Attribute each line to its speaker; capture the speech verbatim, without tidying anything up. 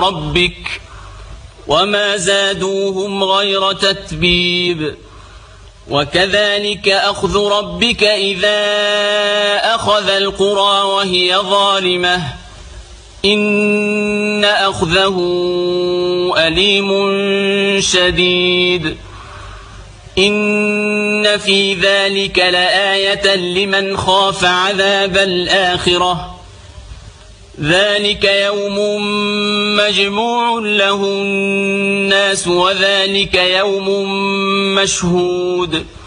Speaker 1: ربك وما زادوهم غير تتبيب وكذلك أخذ ربك إذا أخذ القرى وهي ظالمة إن أخذه أليم شديد إن في ذلك لآية لمن خاف عذاب الآخرة ذلك يوم مجموع له الناس وذلك يوم مشهود